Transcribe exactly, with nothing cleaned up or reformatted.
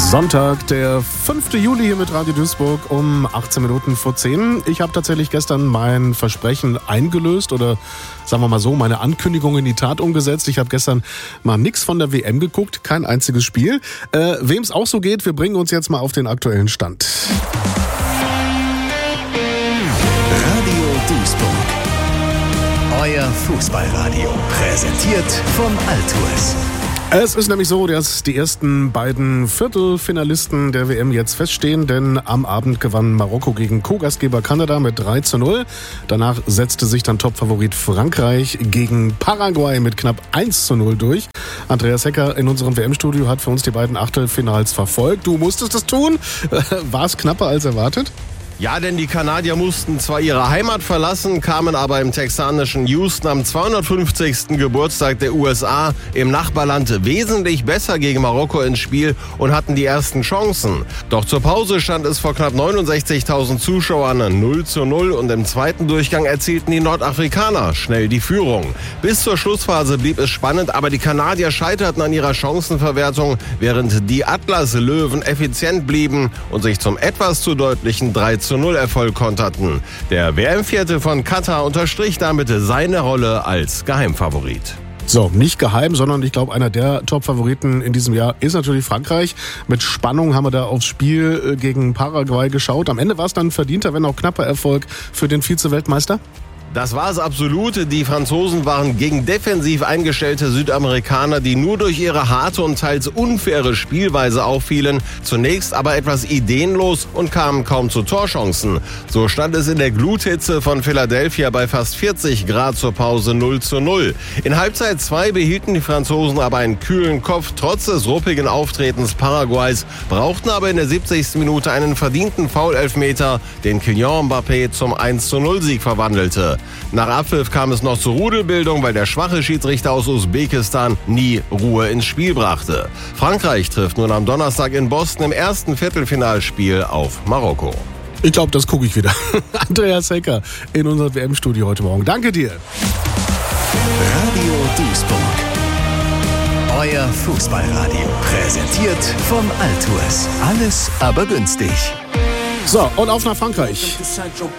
Sonntag, der fünfte Juli hier mit Radio Duisburg um achtzehn Minuten vor zehn. Ich habe tatsächlich gestern mein Versprechen eingelöst oder sagen wir mal so, meine Ankündigung in die Tat umgesetzt. Ich habe gestern mal nichts von der W M geguckt, kein einziges Spiel. Äh, Wem es auch so geht, wir bringen uns jetzt mal auf den aktuellen Stand. Radio Duisburg. Euer Fußballradio. Präsentiert von Altues. Es ist nämlich so, dass die ersten beiden Viertelfinalisten der W M jetzt feststehen, denn am Abend gewann Marokko gegen Co-Gastgeber Kanada mit drei zu null. Danach setzte sich dann Topfavorit Frankreich gegen Paraguay mit knapp eins zu null durch. Andreas Hecker in unserem W M-Studio hat für uns die beiden Achtelfinals verfolgt. Du musstest es tun. War es knapper als erwartet? Ja, denn die Kanadier mussten zwar ihre Heimat verlassen, kamen aber im texanischen Houston am zweihundertfünfzigsten Geburtstag der U S A im Nachbarland wesentlich besser gegen Marokko ins Spiel und hatten die ersten Chancen. Doch zur Pause stand es vor knapp neunundsechzigtausend Zuschauern null zu null und im zweiten Durchgang erzielten die Nordafrikaner schnell die Führung. Bis zur Schlussphase blieb es spannend, aber die Kanadier scheiterten an ihrer Chancenverwertung, während die Atlas-Löwen effizient blieben und sich zum etwas zu deutlichen drei zu null Erfolg konterten. Der W M-Vierte von Katar unterstrich damit seine Rolle als Geheimfavorit. So, nicht geheim, sondern ich glaube, einer der Top-Favoriten in diesem Jahr ist natürlich Frankreich. Mit Spannung haben wir da aufs Spiel gegen Paraguay geschaut. Am Ende war es dann ein verdienter, wenn auch knapper Erfolg für den Vize-Weltmeister. Das war es absolut. Die Franzosen waren gegen defensiv eingestellte Südamerikaner, die nur durch ihre harte und teils unfaire Spielweise auffielen, zunächst aber etwas ideenlos und kamen kaum zu Torchancen. So stand es in der Gluthitze von Philadelphia bei fast vierzig Grad zur Pause null zu null. In Halbzeit zwei behielten die Franzosen aber einen kühlen Kopf trotz des ruppigen Auftretens Paraguays, brauchten aber in der siebzigsten Minute einen verdienten Foul-Elfmeter, den Kylian Mbappé zum eins zu null Sieg verwandelte. Nach Abpfiff kam es noch zur Rudelbildung, weil der schwache Schiedsrichter aus Usbekistan nie Ruhe ins Spiel brachte. Frankreich trifft nun am Donnerstag in Boston im ersten Viertelfinalspiel auf Marokko. Ich glaube, das gucke ich wieder. Andreas Hecker in unserem W M-Studio heute Morgen. Danke dir. Radio Duisburg. Euer Fußballradio. Präsentiert von Altues. Alles aber günstig. So, und auf nach Frankreich.